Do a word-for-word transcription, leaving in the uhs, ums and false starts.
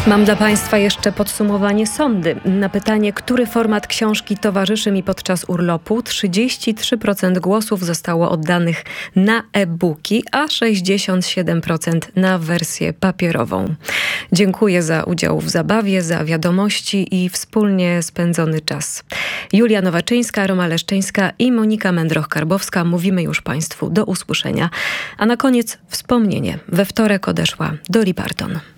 Mam dla Państwa jeszcze podsumowanie sądy. Na pytanie, który format książki towarzyszy mi podczas urlopu, trzydzieści trzy procent głosów zostało oddanych na e-booki, a sześćdziesiąt siedem procent na wersję papierową. Dziękuję za udział w zabawie, za wiadomości i wspólnie spędzony czas. Julia Nowaczyńska, Roma Leszczyńska i Monika Mędroch-Karbowska. Mówimy już Państwu do usłyszenia. A na koniec wspomnienie. We wtorek odeszła Dolly Parton.